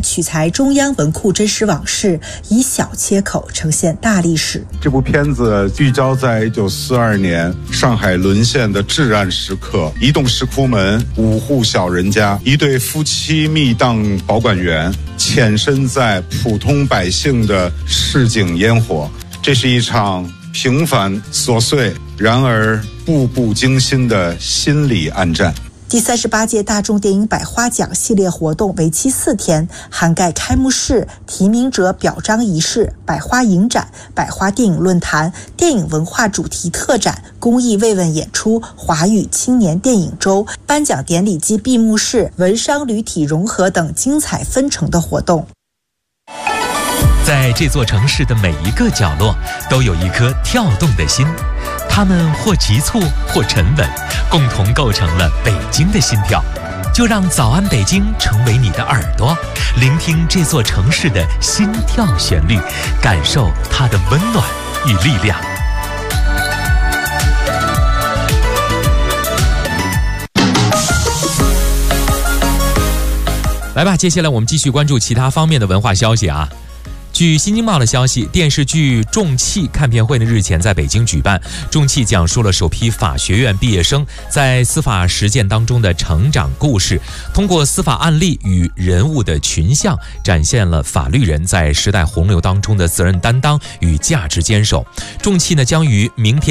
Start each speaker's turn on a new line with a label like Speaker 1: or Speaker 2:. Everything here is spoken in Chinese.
Speaker 1: 取材中央文库真实往事，以小切口呈现大历史。
Speaker 2: 这部片子聚焦在1942年上海沦陷的至暗时刻，一栋石窟门，5户小人家，一对夫妻密档保管员，潜身在普通百姓的市井烟火。这是一场平凡琐碎，然而步步惊心的心理暗战。
Speaker 1: 第38届大众电影百花奖系列活动为期4天，涵盖开幕式、提名者表彰仪式、百花影展、百花电影论坛、电影文化主题特展、公益慰问演出、华语青年电影周、颁奖典礼及闭幕式、文商旅体融合等精彩纷呈的活动。
Speaker 3: 在这座城市的每一个角落，都有一颗跳动的心，它们或急促，或沉稳，共同构成了北京的心跳。就让早安北京成为你的耳朵，聆听这座城市的心跳旋律，感受它的温暖与力量。来吧，接下来我们继续关注其他方面的文化消息啊。据新京报的消息，电视剧《重器》看片会呢日前在北京举办。《重器》讲述了首批法学院毕业生在司法实践当中的成长故事，通过司法案例与人物的群像，展现了法律人在时代洪流当中的责任担当与价值坚守。《重器》呢将于明天